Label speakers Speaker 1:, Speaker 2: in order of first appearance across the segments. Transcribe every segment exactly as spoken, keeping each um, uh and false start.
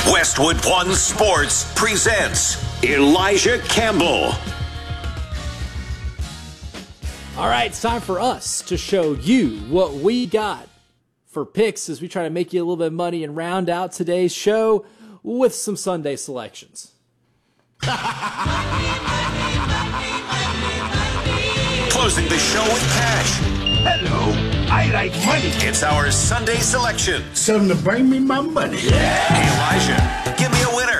Speaker 1: Westwood One Sports presents Elijah Campbell.
Speaker 2: All right, it's time for us to show you what we got for picks as we try to make you a little bit of money and round out today's show with some Sunday selections.
Speaker 1: Closing the show with cash.
Speaker 3: Hello, I like money.
Speaker 1: It's our Sunday selection.
Speaker 3: Something to bring me my money.
Speaker 1: Elijah, give me a winner.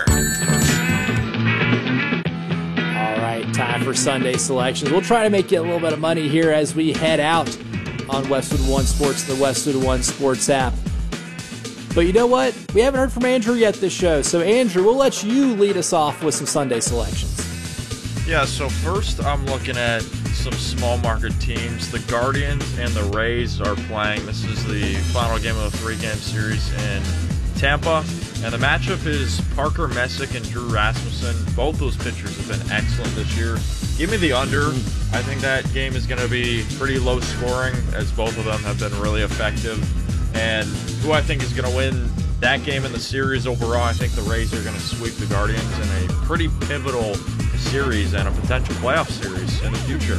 Speaker 2: All right, time for Sunday selections. We'll try to make you a little bit of money here as we head out on Westwood One Sports, the Westwood One Sports app. But you know what? We haven't heard from Andrew yet this show. So, Andrew, we'll let you lead us off with some Sunday selections.
Speaker 4: Yeah, so first I'm looking at some small market teams. The Guardians and the Rays are playing. This is the final game of a three-game series in Tampa. And the matchup is Parker Messick and Drew Rasmussen. Both those pitchers have been excellent this year. Give me the under. I think that game is going to be pretty low scoring, as both of them have been really effective. And who I think is going to win that game in the series overall, I think the Rays are going to sweep the Guardians in a pretty pivotal series and a potential playoff series in the future.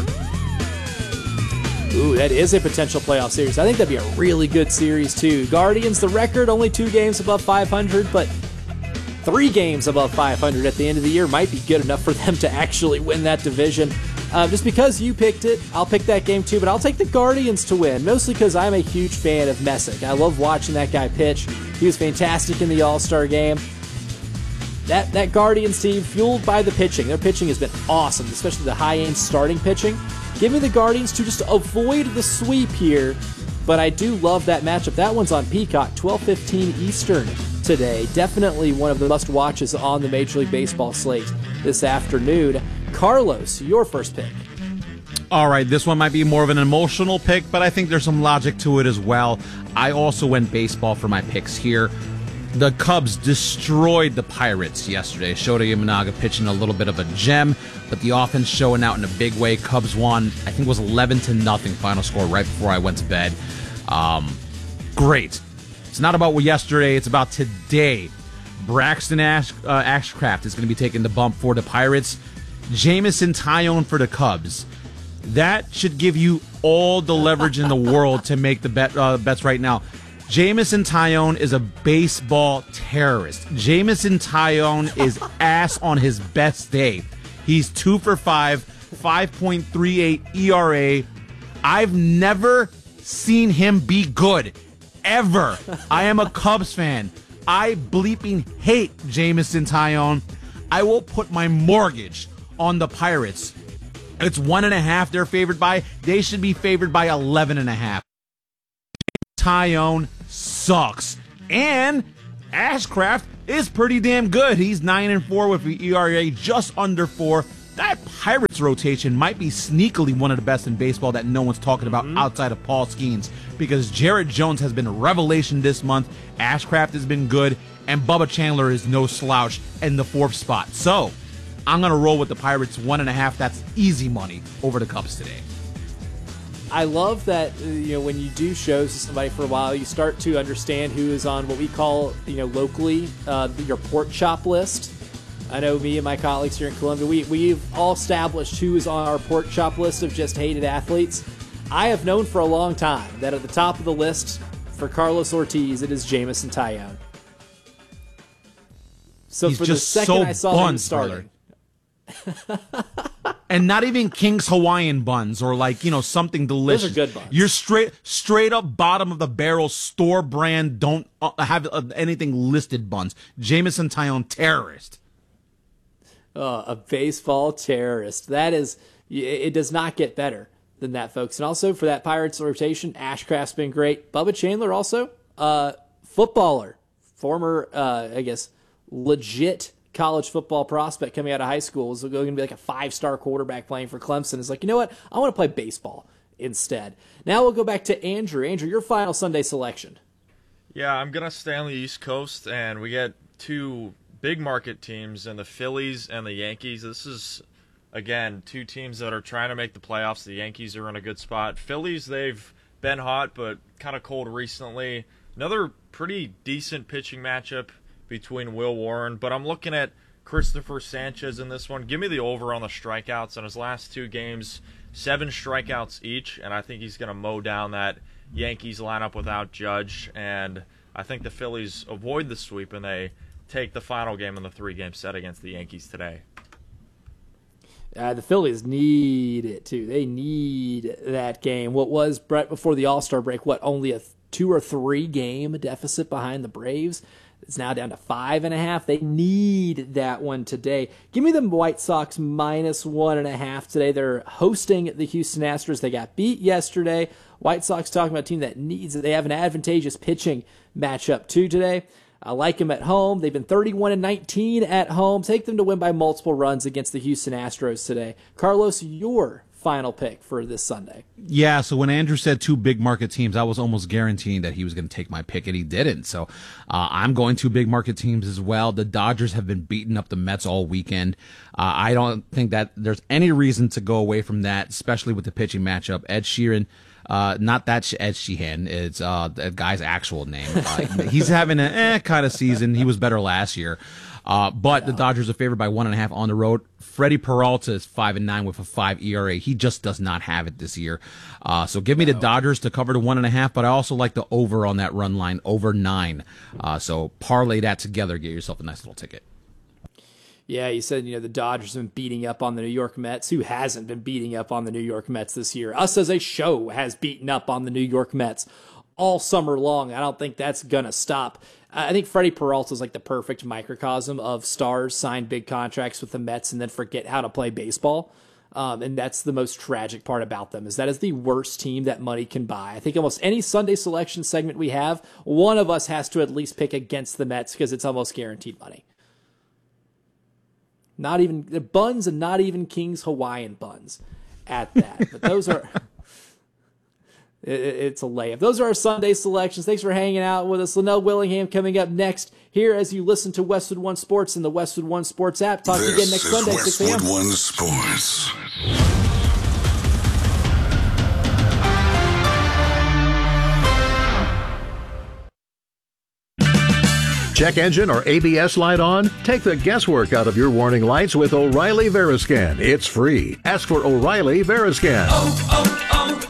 Speaker 2: Ooh, that is a potential playoff series. I think that'd be a really good series, too. Guardians, the record, only two games above five hundred, but three games above five hundred at the end of the year might be good enough for them to actually win that division. Uh, just because you picked it, I'll pick that game, too, but I'll take the Guardians to win, mostly because I'm a huge fan of Messick. I love watching that guy pitch. He was fantastic in the All-Star game. That that Guardians team, fueled by the pitching. Their pitching has been awesome, especially the high-end starting pitching. Give me the Guardians to just avoid the sweep here, but I do love that matchup. That one's on Peacock, twelve fifteen Eastern today. Definitely one of the must-watches on the Major League Baseball slate this afternoon. Carlos, your first pick.
Speaker 5: All right, this one might be more of an emotional pick, but I think there's some logic to it as well. I also went baseball for my picks here. The Cubs destroyed the Pirates yesterday. Shota Imanaga pitching a little bit of a gem, but the offense showing out in a big way. Cubs won, I think it was eleven to nothing final score right before I went to bed. Um, great. It's not about yesterday, it's about today. Braxton Ash, uh, Ashcraft is going to be taking the bump for the Pirates. Jameson Taillon for the Cubs. That should give you all the leverage in the world to make the bet, uh, bets right now. Jameson Taillon is a baseball terrorist. Jameson Taillon is ass on his best day. He's two for five, five point three eight E R A. I've never seen him be good, ever. I am a Cubs fan. I bleeping hate Jameson Taillon. I will put my mortgage on the Pirates. It's one and a half they're favored by. They should be favored by eleven and a half. Taillon sucks. And Ashcraft is pretty damn good. He's nine and four with the E R A just under four. That Pirates rotation might be sneakily one of the best in baseball that no one's talking about mm-hmm. outside of Paul Skeens, because Jarrett Jones has been a revelation this month. Ashcraft has been good, and Bubba Chandler is no slouch in the fourth spot. So I'm going to roll with the Pirates one and a half. That's easy money over the Cubs today.
Speaker 2: I love that, you know, when you do shows to somebody for a while, you start to understand who is on what we call, you know, locally, uh, your pork chop list. I know me and my colleagues here in Columbia, we, we've all established who is on our pork chop list of just hated athletes. I have known for a long time that at the top of the list for Carlos Ortiz, it is Jameson Taillon. So
Speaker 5: He's
Speaker 2: for
Speaker 5: just
Speaker 2: the second
Speaker 5: so
Speaker 2: I saw
Speaker 5: buns,
Speaker 2: him starting.
Speaker 5: And not even King's Hawaiian buns or like, you know, something delicious.
Speaker 2: Those are good buns.
Speaker 5: You're straight straight up bottom of the barrel store brand, don't uh, have uh, anything listed buns. Jameson Taillon terrorist.
Speaker 2: Uh, a baseball terrorist. That is, it does not get better than that, folks. And also for that Pirates rotation, Ashcraft's been great. Bubba Chandler also, uh, footballer, former, uh, I guess, legit college football prospect coming out of high school, is going to be like a five-star quarterback playing for Clemson. Is like, you know what? I want to play baseball instead. Now we'll go back to Andrew. Andrew, your final Sunday selection.
Speaker 4: Yeah, I'm going to stay on the East Coast, and we get two big market teams in the Phillies and the Yankees. This is, again, two teams that are trying to make the playoffs. The Yankees are in a good spot. Phillies, they've been hot, but kind of cold recently. Another pretty decent pitching matchup between Will Warren, but I'm looking at Christopher Sanchez in this one. Give me the over on the strikeouts. In his last two games, seven strikeouts each, and I think he's going to mow down that Yankees lineup without Judge, and I think the Phillies avoid the sweep and they take the final game in the three-game set against the Yankees today.
Speaker 2: Uh, the Phillies need it, too. They need that game. What was, Brett, before the All-Star break, what, only a two- or three-game deficit behind the Braves? It's now down to five and a half. They need that one today. Give me the White Sox minus one and a half today. They're hosting the Houston Astros. They got beat yesterday. White Sox talking about a team that needs it. They have an advantageous pitching matchup too today. I like them at home. They've been thirty-one and nineteen at home. Take them to win by multiple runs against the Houston Astros today. Carlos, your final pick for this Sunday.
Speaker 5: Yeah, so when Andrew said two big market teams, I was almost guaranteeing that he was going to take my pick, and he didn't. So uh, I'm going two big market teams as well. The Dodgers have been beating up the Mets all weekend. Uh, I don't think that there's any reason to go away from that, especially with the pitching matchup. Ed Sheeran, uh, not that Ed Sheehan, it's uh, that guy's actual name. Uh, he's having an eh kind of season. He was better last year. Uh, but yeah. The Dodgers are favored by one and a half on the road. Freddie Peralta is five and nine with a five E R A. He just does not have it this year. Uh, so give me the Dodgers to cover the one and a half, but I also like the over on that run line, over nine. Uh, so parlay that together, get yourself a nice little ticket.
Speaker 2: Yeah, you said, you know, the Dodgers have been beating up on the New York Mets. Who hasn't been beating up on the New York Mets this year? Us as a show has beaten up on the New York Mets all summer long. I don't think that's going to stop. I think Freddie Peralta is like the perfect microcosm of stars sign big contracts with the Mets and then forget how to play baseball. Um, and that's the most tragic part about them, is that is the worst team that money can buy. I think almost any Sunday selection segment we have, one of us has to at least pick against the Mets because it's almost guaranteed money. Not even the buns, and not even King's Hawaiian buns at that. But those are... It's a layup. Those are our Sunday selections. Thanks for hanging out with us. Linnell Willingham coming up next here as you listen to Westwood One Sports and the Westwood One Sports app. Talk to you again next Sunday, six a.m.
Speaker 6: Westwood One Sports.
Speaker 7: Check engine or A B S light on? Take the guesswork out of your warning lights with O'Reilly Veriscan. It's free. Ask for O'Reilly Veriscan.
Speaker 8: Oh,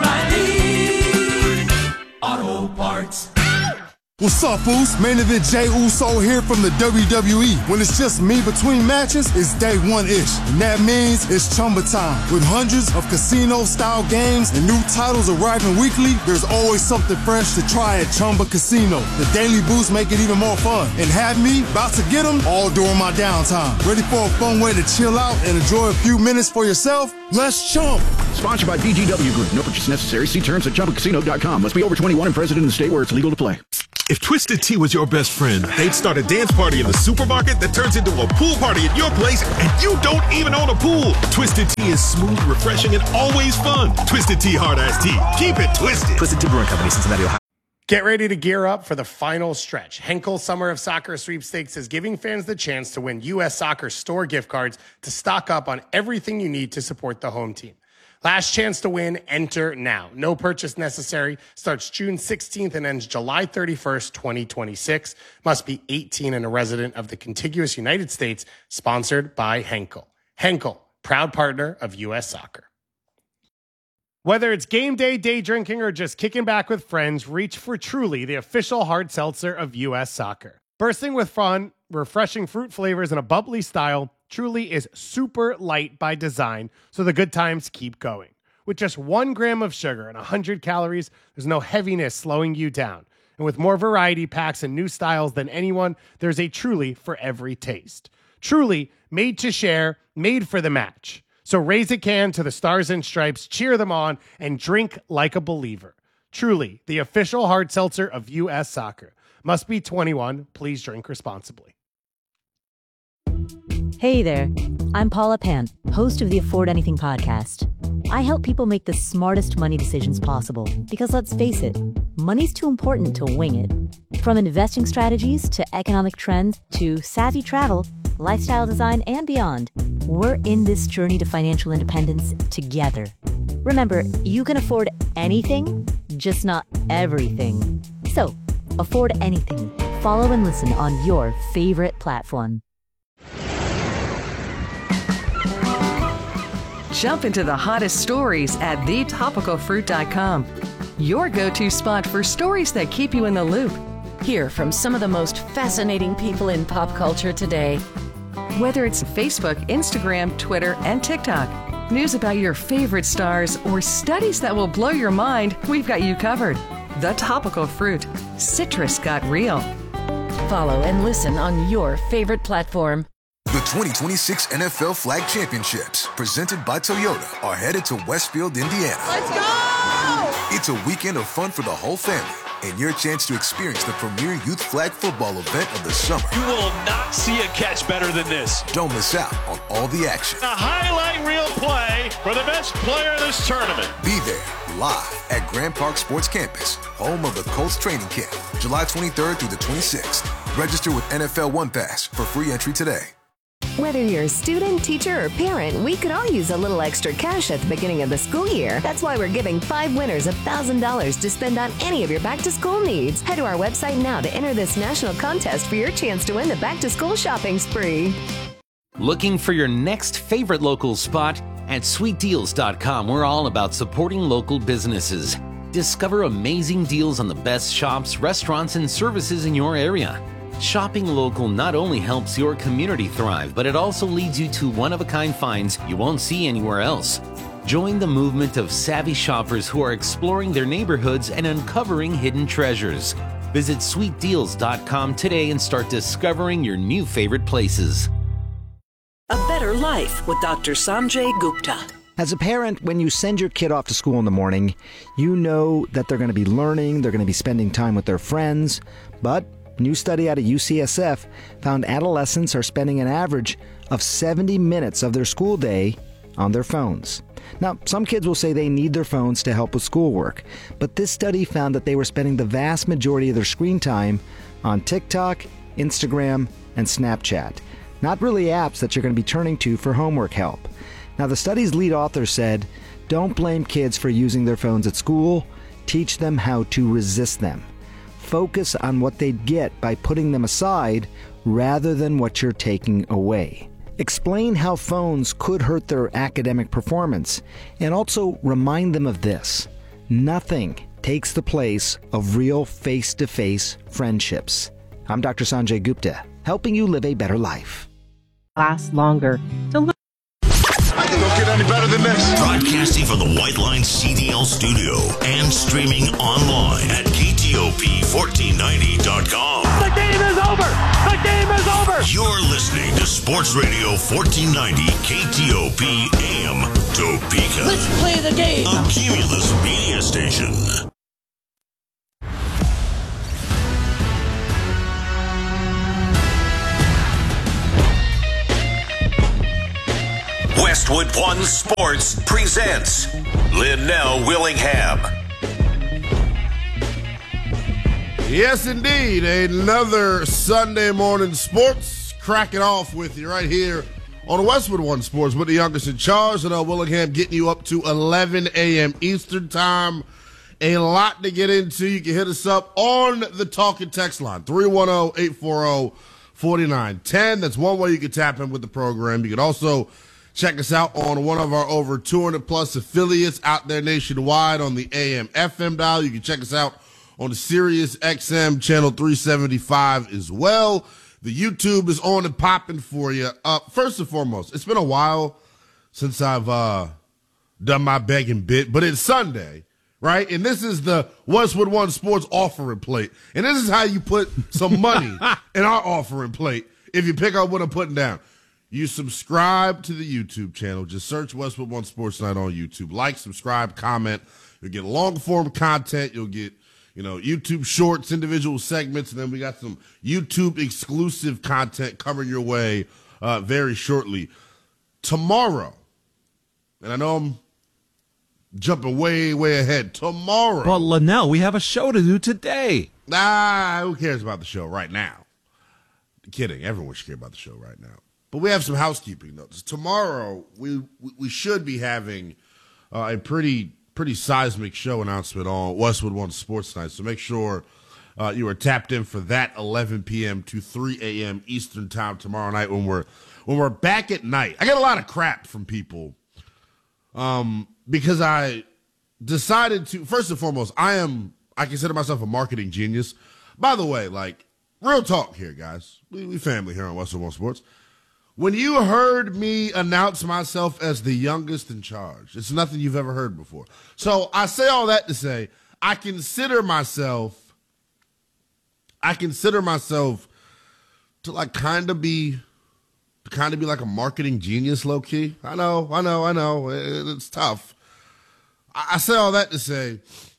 Speaker 8: oh, oh, O'Reilly Auto Parts.
Speaker 9: What's up, fools? Main event Jey Uso here from the W W E. When it's just me between matches, it's day one-ish. And that means it's Chumba time. With hundreds of casino-style games and new titles arriving weekly, there's always something fresh to try at Chumba Casino. The daily boosts make it even more fun. And have me about to get them all during my downtime. Ready for a fun way to chill out and enjoy a few minutes for yourself? Let's chump.
Speaker 10: Sponsored by B G W Group. No purchase necessary. See terms at chumba casino dot com. Must be over twenty-one and present in the state where it's legal to play.
Speaker 11: If Twisted Tea was your best friend, they'd start a dance party in the supermarket that turns into a pool party at your place, and you don't even own a pool. Twisted Tea is smooth, refreshing, and always fun. Twisted Tea Hard Iced Tea. Keep it twisted.
Speaker 12: Twisted Tea Brewing Company, Cincinnati, Ohio.
Speaker 13: Get ready to gear up for the final stretch. Henkel Summer of Soccer Sweepstakes is giving fans the chance to win U S Soccer store gift cards to stock up on everything you need to support the home team. Last chance to win, enter now. No purchase necessary. Starts June sixteenth and ends July thirty-first, twenty twenty-six. Must be eighteen and a resident of the contiguous United States. Sponsored by Henkel. Henkel, proud partner of U S Soccer. Whether it's game day, day drinking, or just kicking back with friends, reach for Truly, the official hard seltzer of U S Soccer. Bursting with fun, refreshing fruit flavors, and a bubbly style, Truly is super light by design, so the good times keep going. With just one gram of sugar and one hundred calories, there's no heaviness slowing you down. And with more variety packs and new styles than anyone, there's a Truly for every taste. Truly, made to share, made for the match. So raise a can to the Stars and Stripes, cheer them on, and drink like a believer. Truly, the official hard seltzer of U S Soccer. Must be twenty-one. Please drink responsibly.
Speaker 14: Hey there, I'm Paula Pant, host of the Afford Anything podcast. I help people make the smartest money decisions possible because, let's face it, money's too important to wing it. From investing strategies to economic trends to savvy travel, lifestyle design, and beyond, we're in this journey to financial independence together. Remember, you can afford anything, just not everything. So, afford anything Follow and listen on your favorite platform.
Speaker 6: Jump into the hottest stories at the topical fruit dot com. Your go-to spot for stories that keep you in the loop.
Speaker 12: Hear from some of the most fascinating people in pop culture today.
Speaker 6: Whether it's Facebook, Instagram, Twitter, and TikTok, news about your favorite stars, or studies that will blow your mind, we've got you covered. The Topical Fruit. Citrus got real.
Speaker 12: Follow and listen on your favorite platform.
Speaker 15: The twenty twenty-six N F L Flag Championships, presented by Toyota, are headed to Westfield, Indiana.
Speaker 16: Let's go!
Speaker 15: It's a weekend of fun for the whole family and your chance to experience the premier youth flag football event of the summer.
Speaker 17: You will not see a catch better than this.
Speaker 15: Don't miss out on all the action.
Speaker 17: A highlight reel play for the best player in this tournament.
Speaker 15: Be there live at Grand Park Sports Campus, home of the Colts training camp, July twenty-third through the twenty-sixth. Register with N F L One Pass for free entry today.
Speaker 18: Whether you're a student, teacher, or parent, we could all use a little extra cash at the beginning of the school year. That's why we're giving five winners one thousand dollars to spend on any of your back-to-school needs. Head to our website now to enter this national contest for your chance to win the back-to-school shopping spree.
Speaker 19: Looking for your next favorite local spot? At sweet deals dot com, we're all about supporting local businesses. Discover amazing deals on the best shops, restaurants, and services in your area. Shopping local not only helps your community thrive, but it also leads you to one-of-a-kind finds you won't see anywhere else. Join the movement of savvy shoppers who are exploring their neighborhoods and uncovering hidden treasures. Visit sweet deals dot com today and start discovering your new favorite places.
Speaker 20: A better life with Doctor Sanjay Gupta.
Speaker 21: As a parent, when you send your kid off to school in the morning, you know that they're going to be learning, they're going to be spending time with their friends, but a new study out of U C S F found adolescents are spending an average of seventy minutes of their school day on their phones. Now, some kids will say they need their phones to help with schoolwork, but this study found that they were spending the vast majority of their screen time on TikTok, Instagram, and Snapchat. Not really apps that you're going to be turning to for homework help. Now, the study's lead author said, don't blame kids for using their phones at school. Teach them how to resist them. Focus on what they'd get by putting them aside rather than what you're taking away. Explain how phones could hurt their academic performance, and also remind them of this. Nothing takes the place of real face-to-face friendships. I'm Doctor Sanjay Gupta, helping you live a better life.
Speaker 22: Last longer. To look-
Speaker 23: I can go get any better than this.
Speaker 24: Broadcasting from the White Line C D L studio and streaming online at K T O P fourteen ninety dot com.
Speaker 17: The game is over! The game is over!
Speaker 24: You're listening to Sports Radio fourteen ninety K T O P A M Topeka.
Speaker 17: Let's play the game!
Speaker 24: A Cumulus media station.
Speaker 1: Westwood One Sports presents Linnell Willingham.
Speaker 25: Yes, indeed. Another Sunday morning sports cracking off with you right here on Westwood One Sports with the youngest in charge, Linnell Willingham, getting you up to eleven a.m. Eastern time. A lot to get into. You can hit us up on the talking text line, three one zero, eight four zero, four nine one zero. That's one way you can tap in with the program. You can also check us out on one of our over two hundred plus affiliates out there nationwide on the A M F M dial. You can check us out on the Sirius X M channel three seventy-five as well. The YouTube is on and popping for you. Uh, first and foremost, it's been a while since I've uh, done my begging bit, but it's Sunday, right? And this is the Westwood One Sports offering plate. And this is how you put some money in our offering plate if you pick up what I'm putting down. You subscribe to the YouTube channel. Just search Westwood One Sports Night on YouTube. Like, subscribe, comment. You'll get long-form content. You'll get, you know, YouTube shorts, individual segments, and then we got some YouTube-exclusive content coming your way uh, very shortly. Tomorrow, and I know I'm jumping way, way ahead. Tomorrow.
Speaker 5: But, Linnell, we have a show to do today.
Speaker 25: Ah, who cares about the show right now? Kidding. Everyone should care about the show right now. But we have some housekeeping notes. Tomorrow, we we should be having uh, a pretty pretty seismic show announcement on Westwood One Sports Night. So make sure uh, you are tapped in for that eleven p.m. to three a.m. Eastern time tomorrow night when we're when we're back at night. I get a lot of crap from people um, because I decided to, first and foremost, I am, I consider myself a marketing genius. By the way, like, real talk here, guys. We, we family here on Westwood One Sports. When you heard me announce myself as the youngest in charge, it's nothing you've ever heard before. So I say all that to say, I consider myself, I consider myself to like kind of be, to kind of be like a marketing genius, low key. I know, I know, I know. It, it's tough. I, I say all that to say,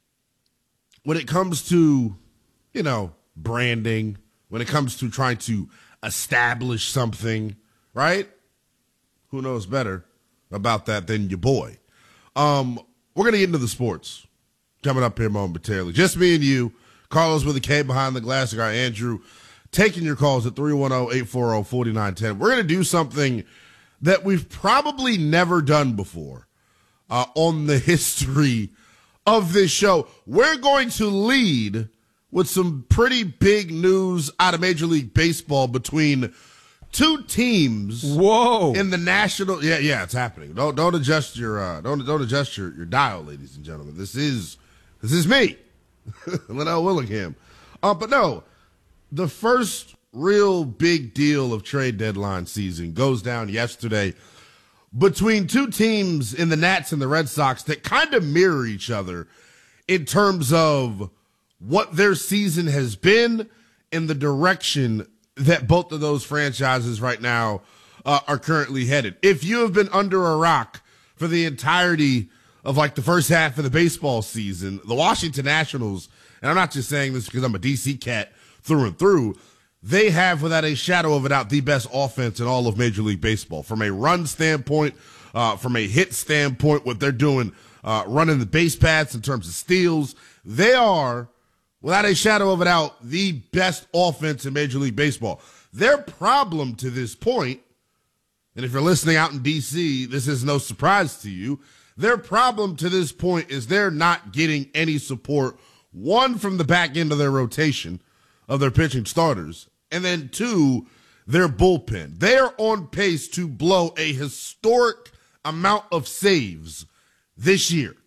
Speaker 25: when it comes to, you know, branding, when it comes to trying to establish something, right? Who knows better about that than your boy? Um, we're going to get into the sports coming up here momentarily. Just me and you, Carlos with a K behind the glass, guy Andrew, taking your calls at three one zero, eight four zero, four nine one zero. We're going to do something that we've probably never done before uh, on the history of this show. We're going to lead with some pretty big news out of Major League Baseball between two teams.
Speaker 5: Whoa! In
Speaker 25: the national, yeah, yeah, it's happening. Don't don't adjust your uh, don't don't adjust your, your dial, ladies and gentlemen. This is this is me, Linnell Willingham. Uh, but no, the first real big deal of trade deadline season goes down yesterday between two teams in the Nats and the Red Sox that kind of mirror each other in terms of what their season has been and the direction that both of those franchises right now uh, are currently headed. If you have been under a rock for the entirety of like the first half of the baseball season, the Washington Nationals, and I'm not just saying this because I'm a D C cat through and through, they have without a shadow of a doubt the best offense in all of Major League Baseball. From a run standpoint, uh, from a hit standpoint, what they're doing, uh, running the base paths in terms of steals, they are, without a shadow of a doubt, the best offense in Major League Baseball. Their problem to this point, and if you're listening out in D C, this is no surprise to you, their problem to this point is they're not getting any support, one, from the back end of their rotation of their pitching starters, and then two, their bullpen. They are on pace to blow a historic amount of saves this year.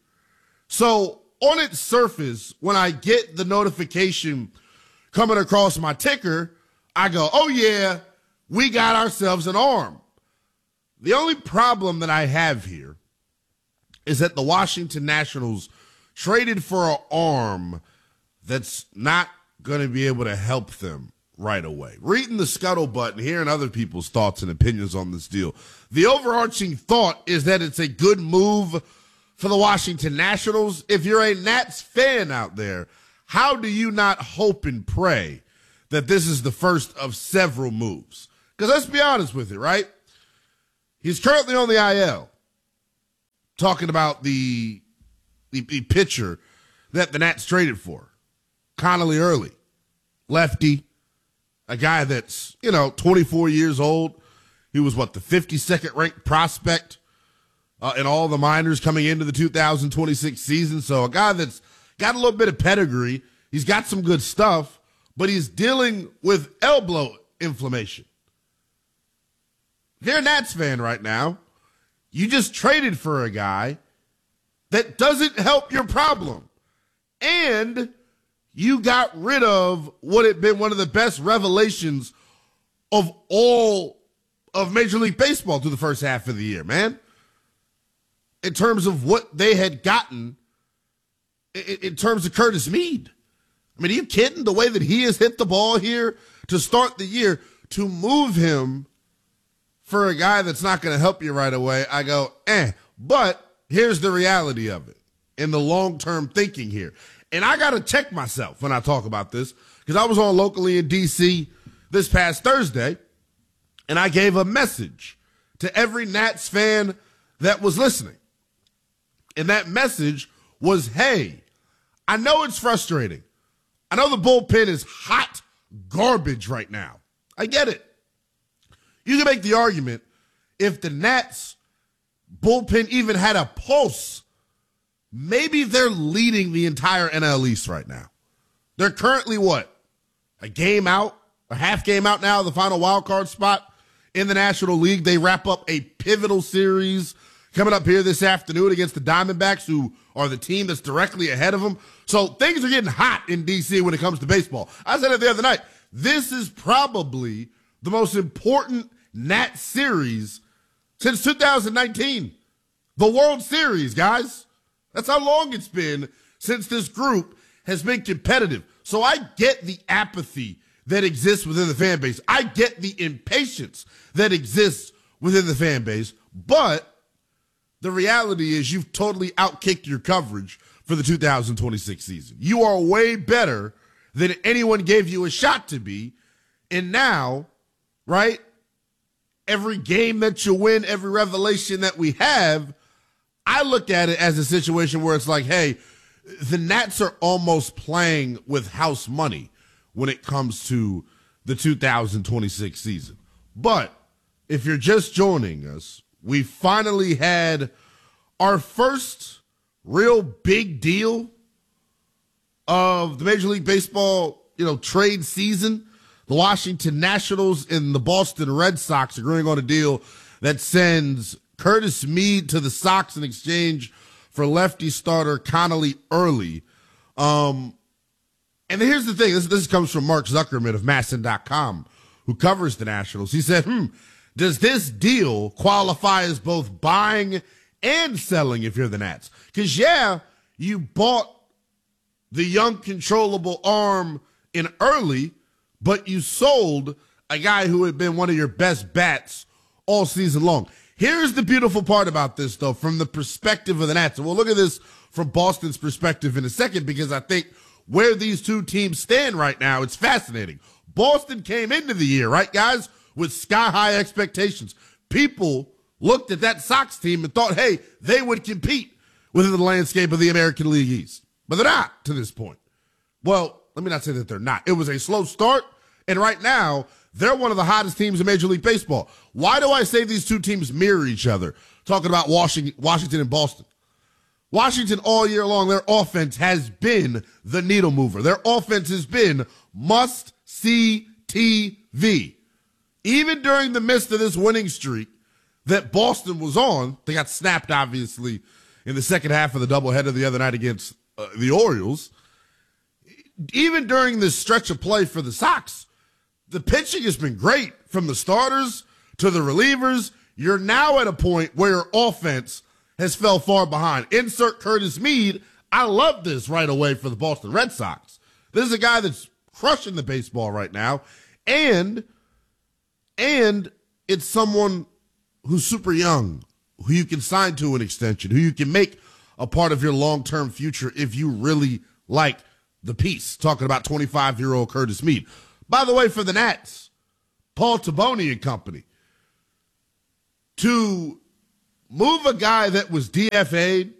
Speaker 25: So, on its surface, when I get the notification coming across my ticker, I go, oh yeah, we got ourselves an arm. The only problem that I have here is that the Washington Nationals traded for an arm that's not going to be able to help them right away. Reading the scuttlebutt and hearing other people's thoughts and opinions on this deal, the overarching thought is that it's a good move for the Washington Nationals. If you're a Nats fan out there, how do you not hope and pray that this is the first of several moves? Because let's be honest with it, right? He's currently on the I L. Talking about the, the, the pitcher that the Nats traded for, Connolly Early, lefty, a guy that's, you know, twenty-four years old. He was, what, the fifty-second ranked prospect Uh, in all the minors coming into the two thousand twenty-six season. So a guy that's got a little bit of pedigree. He's got some good stuff, but he's dealing with elbow inflammation. If you're a Nats fan right now, you just traded for a guy that doesn't help your problem. And you got rid of what had been one of the best revelations of all of Major League Baseball through the first half of the year, man. In terms of what they had gotten in, in terms of Curtis Mead. I mean, are you kidding? The way that he has hit the ball here to start the year, to move him for a guy that's not going to help you right away, I go, eh. But here's the reality of it in the long-term thinking here. And I got to check myself when I talk about this because I was on locally in D C this past Thursday, and I gave a message to every Nats fan that was listening. And that message was, hey, I know it's frustrating. I know the bullpen is hot garbage right now. I get it. You can make the argument if the Nats bullpen even had a pulse, maybe they're leading the entire N L East right now. They're currently what? A game out, a half game out now, the final wild card spot in the National League. They wrap up a pivotal series coming up here this afternoon against the Diamondbacks, who are the team that's directly ahead of them. So things are getting hot in D C when it comes to baseball. I said it the other night. This is probably the most important Nat series since two thousand nineteen. The World Series, guys. That's how long it's been since this group has been competitive. So I get the apathy that exists within the fan base. I get the impatience that exists within the fan base. But the reality is you've totally outkicked your coverage for the two thousand twenty-six season. You are way better than anyone gave you a shot to be. And now, right, every game that you win, every revelation that we have, I look at it as a situation where it's like, hey, the Nats are almost playing with house money when it comes to the two thousand twenty-six season. But if you're just joining us, we finally had our first real big deal of the Major League Baseball, you know, trade season. The Washington Nationals and the Boston Red Sox agreeing on a deal that sends Curtis Mead to the Sox in exchange for lefty starter Connolly Early. Um, and here's the thing. This, this comes from Mark Zuckerman of Masson dot com, who covers the Nationals. He said, hmm, does this deal qualify as both buying and selling if you're the Nats? Because, yeah, you bought the young controllable arm in Early, but you sold a guy who had been one of your best bats all season long. Here's the beautiful part about this, though, from the perspective of the Nats. And we'll look at this from Boston's perspective in a second, because I think where these two teams stand right now, it's fascinating. Boston came into the year, right, guys, with sky-high expectations. People looked at that Sox team and thought, hey, they would compete within the landscape of the American League East. But they're not to this point. Well, let me not say that they're not. It was a slow start, and right now, they're one of the hottest teams in Major League Baseball. Why do I say these two teams mirror each other? Talking about Washington, Washington and Boston. Washington all year long, their offense has been the needle mover. Their offense has been must-see T V. Even during the midst of this winning streak that Boston was on, they got snapped, obviously, in the second half of the doubleheader the other night against uh, the Orioles. Even during this stretch of play for the Sox, the pitching has been great from the starters to the relievers. You're now at a point where your offense has fell far behind. Insert Curtis Mead. I love this right away for the Boston Red Sox. This is a guy that's crushing the baseball right now. And, and it's someone who's super young, who you can sign to an extension, who you can make a part of your long-term future if you really like the piece. Talking about twenty-five-year-old Curtis Mead. By the way, for the Nats, Paul Taboni and company, to move a guy that was D F A'd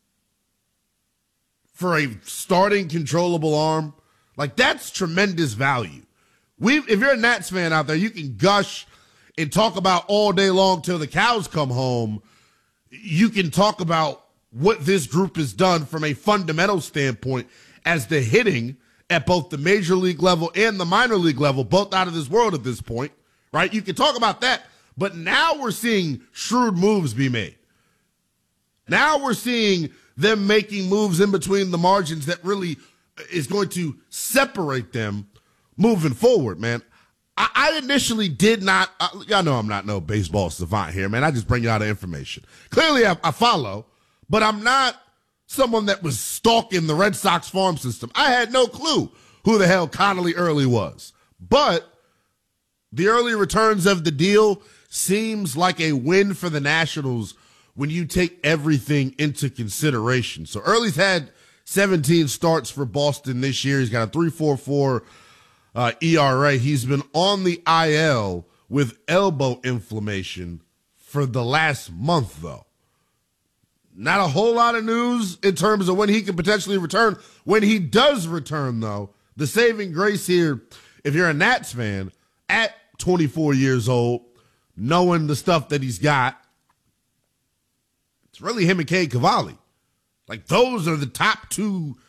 Speaker 25: for a starting controllable arm, like that's tremendous value. We, if you're a Nats fan out there, you can gush and talk about all day long till the cows come home. You can talk about what this group has done from a fundamental standpoint as the hitting at both the major league level and the minor league level, both out of this world at this point, right? You can talk about that, but now we're seeing shrewd moves be made. Now we're seeing them making moves in between the margins that really is going to separate them moving forward, man. I, I initially did not, I, y'all know I'm not no baseball savant here, man. I just bring you out of information. Clearly I, I follow, but I'm not someone that was stalking the Red Sox farm system. I had no clue who the hell Connolly Early was. But the early returns of the deal seems like a win for the Nationals when you take everything into consideration. So Early's had seventeen starts for Boston this year. He's got a three point four four uh, E R A. He's been on the I L with elbow inflammation for the last month, though. Not a whole lot of news in terms of when he can potentially return. When he does return, though, the saving grace here, if you're a Nats fan, at twenty-four years old, knowing the stuff that he's got, it's really him and Cade Cavalli. Like, those are the top two,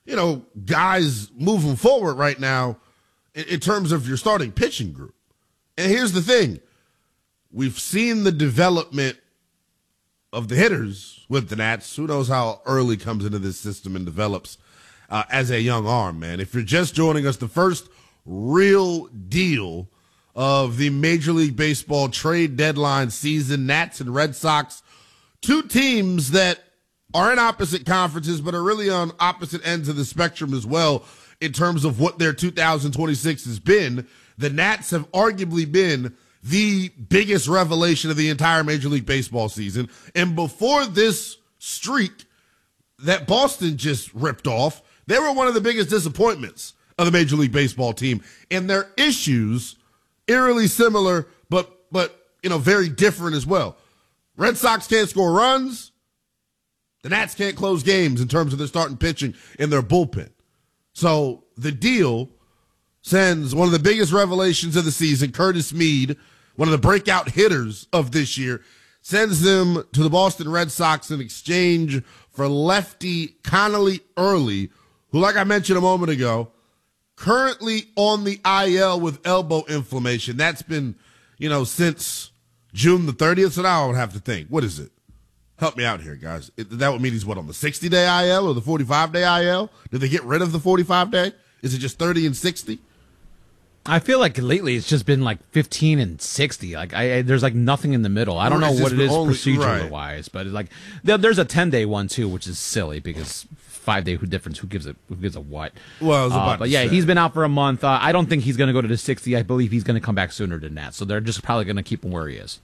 Speaker 25: you know, guys moving forward right now in, in terms of your starting pitching group. And here's the thing. We've seen the development of the hitters with the Nats. Who knows how early comes into this system and develops uh, as a young arm, man. If you're just joining us, the first real deal of the Major League Baseball trade deadline season, Nats and Red Sox, two teams that are in opposite conferences but are really on opposite ends of the spectrum as well in terms of what their two thousand twenty-six has been. The Nats have arguably been the biggest revelation of the entire Major League Baseball season. And before this streak that Boston just ripped off, they were one of the biggest disappointments of the Major League Baseball team. And their issues, eerily similar, but, but you know, very different as well. Red Sox can't score runs. The Nats can't close games in terms of their starting pitching and their bullpen. So the deal sends one of the biggest revelations of the season, Curtis Mead, one of the breakout hitters of this year, sends them to the Boston Red Sox in exchange for lefty Connolly Early, who, like I mentioned a moment ago, currently on the I L with elbow inflammation. That's been, you know, since June the thirtieth. So now I would have to think, what is it? Help me out here, guys. It, that would mean he's, what, on the sixty-day I L or the forty-five-day I L? Did they get rid of the forty-five-day? Is it just thirty and sixty?
Speaker 5: I feel like lately it's just been like fifteen and sixty. Like I, I there's like nothing in the middle. I don't know what it is procedural wise, but it's like there, there's a ten day one too, which is silly because five day difference. Who gives it? Who gives a what?
Speaker 25: Well, I was about
Speaker 5: uh, but
Speaker 25: to
Speaker 5: yeah,
Speaker 25: say.
Speaker 5: he's been out for a month. Uh, I don't think he's going to go to the sixty. I believe he's going to come back sooner than that. So they're just probably going to keep him where he is.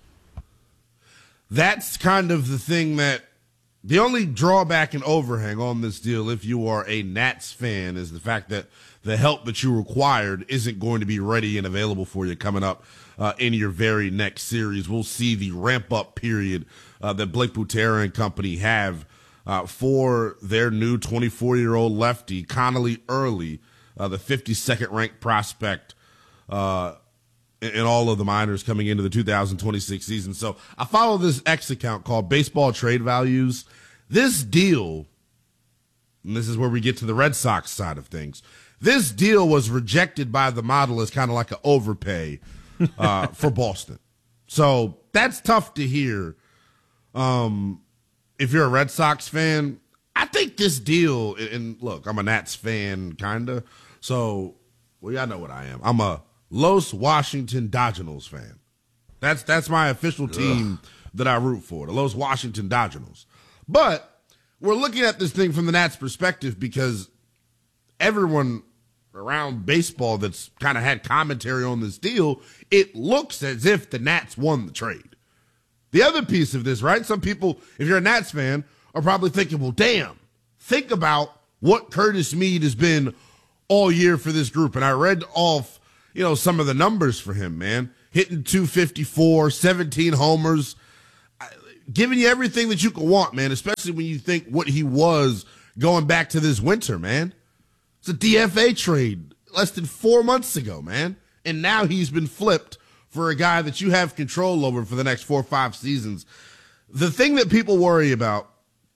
Speaker 25: That's kind of the thing that the only drawback and overhang on this deal, if you are a Nats fan, is the fact that the help that you required isn't going to be ready and available for you coming up uh, in your very next series. We'll see the ramp-up period uh, that Blake Butera and company have uh, for their new twenty-four-year-old lefty, Connolly Early, uh, the fifty-second ranked prospect uh, in, in all of the minors coming into the two thousand twenty-six season. So I follow this X account called Baseball Trade Values. This deal, and this is where we get to the Red Sox side of things, this deal was rejected by the model as kind of like an overpay uh, for Boston. So that's tough to hear. Um, if you're a Red Sox fan, I think this deal, and look, I'm a Nats fan, kind of. So, well, y'all know what I am. I'm a Los Washington Dodgers fan. That's that's my official team Ugh. that I root for, the Los Washington Dodgers. But we're looking at this thing from the Nats' perspective because everyone around baseball that's kind of had commentary on this deal, it looks as if the Nats won the trade. The other piece of this, right? Some people, if you're a Nats fan, are probably thinking, well, damn, think about what Curtis Mead has been all year for this group. And I read off, you know, some of the numbers for him, man. Hitting two fifty-four, seventeen homers, giving you everything that you could want, man, especially when you think what he was going back to this winter, man. It's a D F A trade less than four months ago, man. And now he's been flipped for a guy that you have control over for the next four or five seasons. The thing that people worry about,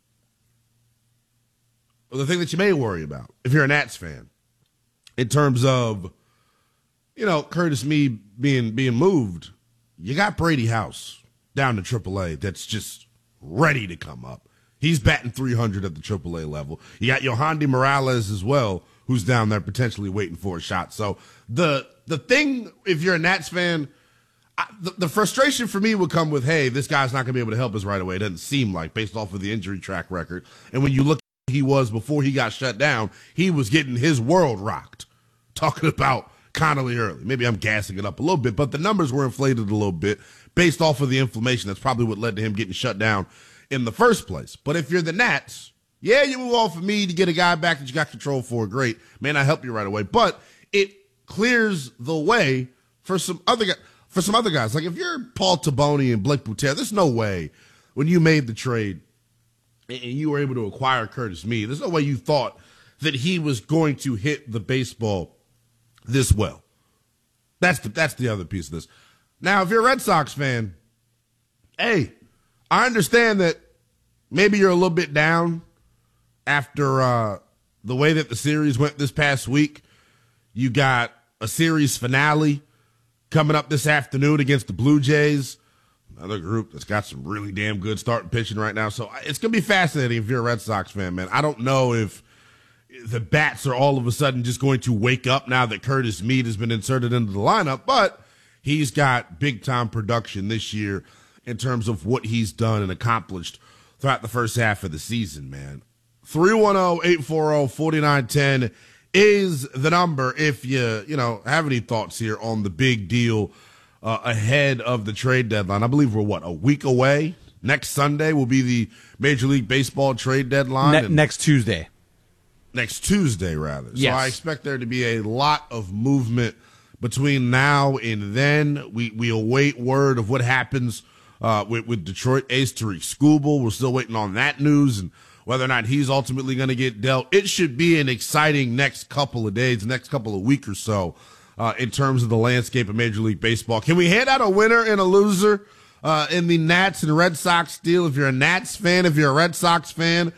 Speaker 25: or the thing that you may worry about if you're a Nats fan, in terms of, you know, Curtis Mead being, being moved, you got Brady House down to triple A that's just ready to come up. He's batting three hundred at the triple A level. You got Yohandy Morales as well, who's down there potentially waiting for a shot. So the the thing, if you're a Nats fan, I, the, the frustration for me would come with, hey, this guy's not going to be able to help us right away. It doesn't seem like, based off of the injury track record. And when you look at who he was before he got shut down, he was getting his world rocked. Talking about Connolly Early. Maybe I'm gassing it up a little bit, but the numbers were inflated a little bit based off of the inflammation. That's probably what led to him getting shut down in the first place. But if you're the Nats, yeah, you move off of me to get a guy back that you got control for. Great. Man, I help you right away. But it clears the way for some other guys. For some other guys. Like if you're Paul Taboni and Blake Butera, there's no way when you made the trade and you were able to acquire Curtis Mead, there's no way you thought that he was going to hit the baseball this well. That's the, that's the other piece of this. Now, if you're a Red Sox fan, hey, I understand that maybe you're a little bit down after uh, the way that the series went this past week, you got a series finale coming up this afternoon against the Blue Jays, another group that's got some really damn good starting pitching right now. So it's going to be fascinating if you're a Red Sox fan, man. I don't know if the bats are all of a sudden just going to wake up now that Curtis Mead has been inserted into the lineup, but he's got big-time production this year in terms of what he's done and accomplished throughout the first half of the season, man. three one zero, eight four zero, four nine one zero is the number if you, you know, have any thoughts here on the big deal uh, ahead of the trade deadline. I believe we're, what, a week away? Next Sunday will be the Major League Baseball trade deadline.
Speaker 5: Ne- next Tuesday.
Speaker 25: Next Tuesday, rather.
Speaker 5: Yes.
Speaker 25: So I expect there to be a lot of movement between now and then. We we await word of what happens uh, with, with Detroit ace Tarik Skubal. We're still waiting on that news and whether or not he's ultimately going to get dealt. It should be an exciting next couple of days, next couple of weeks or so uh, in terms of the landscape of Major League Baseball. Can we hand out a winner and a loser uh, in the Nats and Red Sox deal? If you're a Nats fan, if you're a Red Sox fan,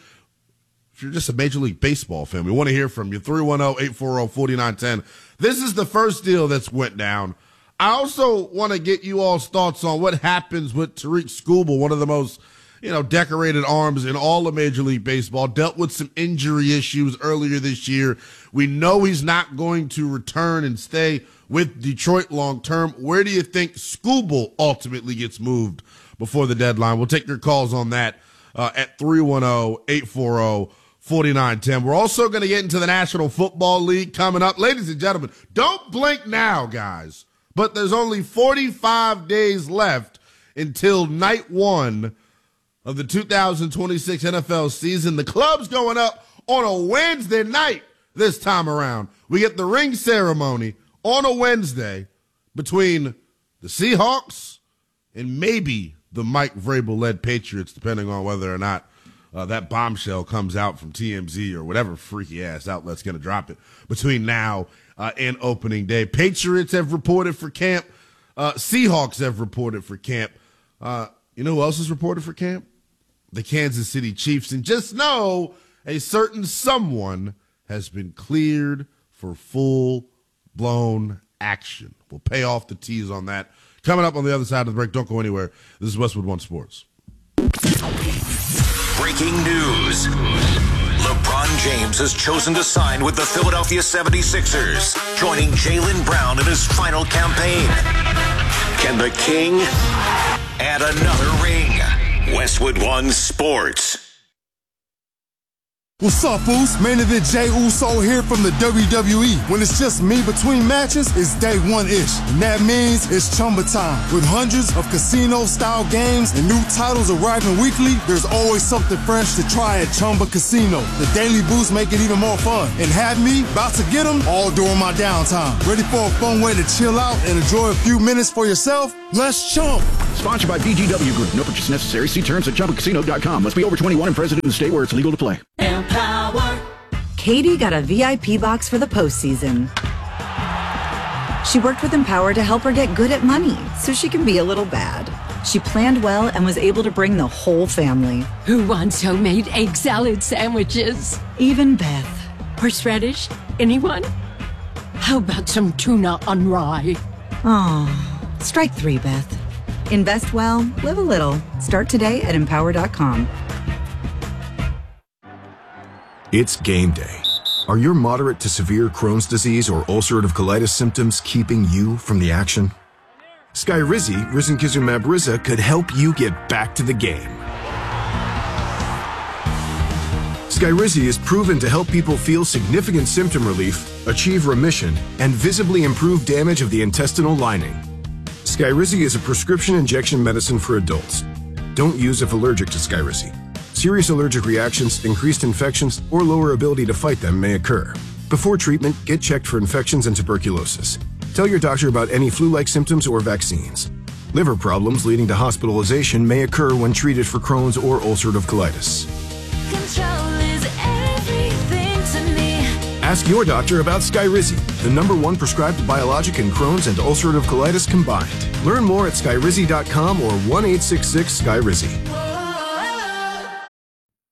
Speaker 25: if you're just a Major League Baseball fan, we want to hear from you. three one zero, eight four zero, four nine one zero. This is the first deal that's went down. I also want to get you all's thoughts on what happens with Tarik Skubal, one of the most, you know, decorated arms in all of Major League Baseball, dealt with some injury issues earlier this year. We know he's not going to return and stay with Detroit long term. Where do you think Skubal ultimately gets moved before the deadline? We'll take your calls on that uh, at three one zero, eight four zero, four nine one zero. We're also going to get into the National Football League coming up. Ladies and gentlemen, don't blink now, guys. But there's only forty-five days left until night one of the two thousand twenty-six N F L season. The club's going up on a Wednesday night this time around. We get the ring ceremony on a Wednesday between the Seahawks and maybe the Mike Vrabel-led Patriots, depending on whether or not uh, that bombshell comes out from T M Z or whatever freaky-ass outlet's going to drop it between now uh, and opening day. Patriots have reported for camp. Uh, Seahawks have reported for camp. Uh, you know who else has reported for camp? The Kansas City Chiefs. And just know a certain someone has been cleared for full-blown action. We'll pay off the tease on that. Coming up on the other side of the break. Don't go anywhere. This is Westwood One Sports.
Speaker 1: Breaking news. LeBron James has chosen to sign with the Philadelphia seventy-sixers, joining Jaylen Brown in his final campaign. Can the King add another ring? Westwood One Sports.
Speaker 9: What's up, Foos? Main event Jey Uso here from the W W E. When it's just me between matches, it's day one-ish. And that means it's Chumba time. With hundreds of casino-style games and new titles arriving weekly, there's always something fresh to try at Chumba Casino. The daily boosts make it even more fun. And have me about to get them all during my downtime. Ready for a fun way to chill out and enjoy a few minutes for yourself? Let's chump.
Speaker 10: Sponsored by B G W Group. No purchase necessary. See terms at chumba casino dot com. Must be over twenty-one and present in the state where it's legal to play.
Speaker 2: Empower. Katie got a V I P box for the postseason. She worked with Empower to help her get good at money so she can be a little bad. She planned well and was able to bring the whole family.
Speaker 3: Who wants homemade egg salad sandwiches?
Speaker 2: Even Beth.
Speaker 3: Horseradish? Anyone? How about some tuna on rye?
Speaker 2: Oh. Strike three, Beth. Invest well, live a little. Start today at empower dot com.
Speaker 4: It's game day. Are your moderate to severe Crohn's disease or ulcerative colitis symptoms keeping you from the action? Skyrizi, risankizumab Riza, could help you get back to the game. Skyrizi is proven to help people feel significant symptom relief, achieve remission, and visibly improve damage of the intestinal lining. Skyrizi is a prescription injection medicine for adults. Don't use if allergic to Skyrizi. Serious allergic reactions, increased infections, or lower ability to fight them may occur. Before treatment, get checked for infections and tuberculosis. Tell your doctor about any flu-like symptoms or vaccines. Liver problems leading to hospitalization may occur when treated for Crohn's or ulcerative colitis.
Speaker 8: Control is everything to me.
Speaker 4: Ask your doctor about Skyrizi, the number one prescribed biologic in Crohn's and ulcerative colitis combined. Learn more at skyrizi dot com or one eight six six Skyrizi.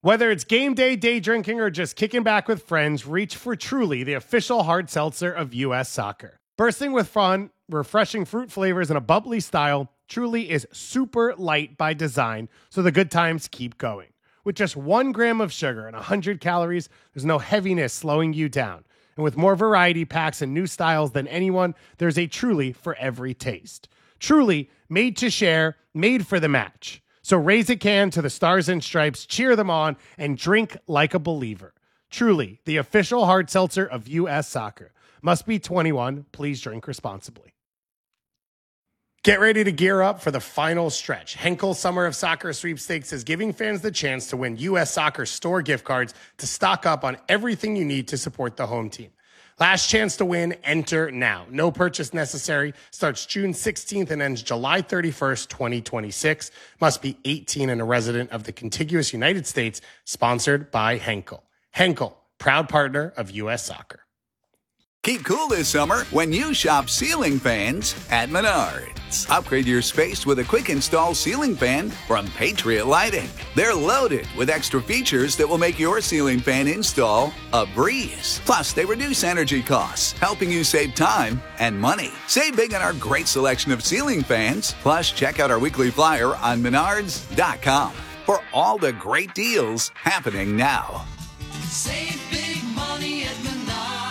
Speaker 7: Whether it's game day, day drinking, or just kicking back with friends, reach for Truly, the official hard seltzer of U S Soccer. Bursting with fun, refreshing fruit flavors, and a bubbly style, Truly is super light by design, so the good times keep going. With just one gram of sugar and one hundred calories, there's no heaviness slowing you down. And with more variety packs and new styles than anyone, there's a Truly for every taste. Truly, made to share, made for the match. So raise a can to the Stars and Stripes, cheer them on, and drink like a believer. Truly, the official hard seltzer of U S Soccer. Must be twenty-one. Please drink responsibly. Get ready to gear up for the final stretch. Henkel Summer of Soccer Sweepstakes is giving fans the chance to win U S Soccer store gift cards to stock up on everything you need to support the home team. Last chance to win, enter now. No purchase necessary. Starts June sixteenth and ends July thirty-first, twenty twenty-six. Must be eighteen and a resident of the contiguous United States. Sponsored by Henkel. Henkel, proud partner of U S Soccer.
Speaker 11: Keep cool this summer when you shop ceiling fans at Menards. Upgrade your space with a quick install ceiling fan from Patriot Lighting. They're loaded with extra features that will make your ceiling fan install a breeze. Plus, they reduce energy costs, helping you save time and money. Save big on our great selection of ceiling fans. Plus, check out our weekly flyer on menards dot com for all the great deals happening now.
Speaker 20: Save big money at Menards.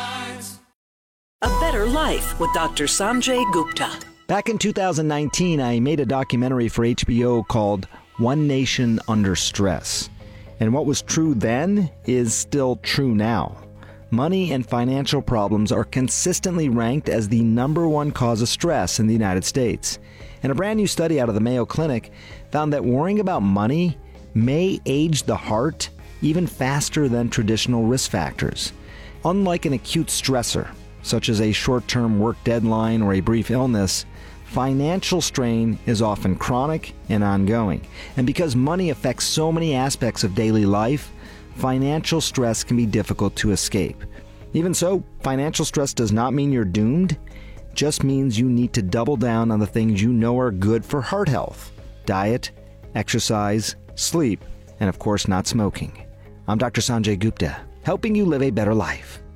Speaker 20: A Better Life with Doctor Sanjay Gupta.
Speaker 21: Back in two thousand nineteen, I made a documentary for H B O called One Nation Under Stress. And what was true then is still true now. Money and financial problems are consistently ranked as the number one cause of stress in the United States. And a brand new study out of the Mayo Clinic found that worrying about money may age the heart even faster than traditional risk factors. Unlike an acute stressor, such as a short-term work deadline or a brief illness, financial strain is often chronic and ongoing. And because money affects so many aspects of daily life, financial stress can be difficult to escape. Even so, financial stress does not mean you're doomed. It just means you need to double down on the things you know are good for heart health: diet, exercise, sleep, and of course not smoking. I'm Doctor Sanjay Gupta, helping you live a better life.